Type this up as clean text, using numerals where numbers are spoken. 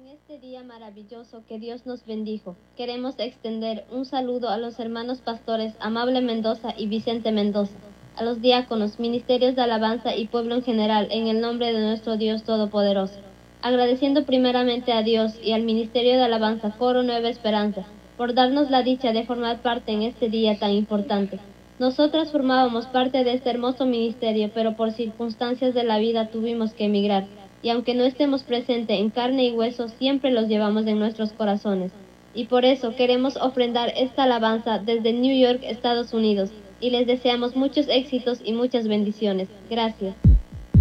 este día maravilloso que Dios nos bendijo, queremos extender un saludo a los hermanos pastores Amable Mendoza y Vicente Mendoza, a los diáconos, ministerios de alabanza y pueblo en general, en el nombre de nuestro Dios Todopoderoso. Agradeciendo primeramente a Dios y al Ministerio de Alabanza Coro Nueva Esperanza por darnos la dicha de formar parte en este día tan importante. Nosotras formábamos parte de este hermoso ministerio, pero por circunstancias de la vida tuvimos que emigrar, y aunque no estemos presentes en carne y hueso, siempre los llevamos en nuestros corazones. Y por eso queremos ofrendar esta alabanza desde New York, Estados Unidos, y les deseamos muchos éxitos y muchas bendiciones. Gracias.